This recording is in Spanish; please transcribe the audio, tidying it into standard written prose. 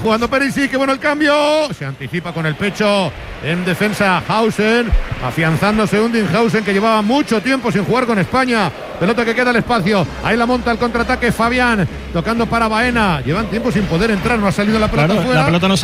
jugando Perisic, qué bueno el cambio. Se anticipa con el pecho en defensa Hausen, afianzándose Undinghausen, que llevaba mucho tiempo sin jugar con España. Pelota que queda al espacio. Ahí la monta el contraataque Fabián, tocando para Baena. Llevan tiempo sin poder entrar, no ha salido la pelota fuera. La pelota no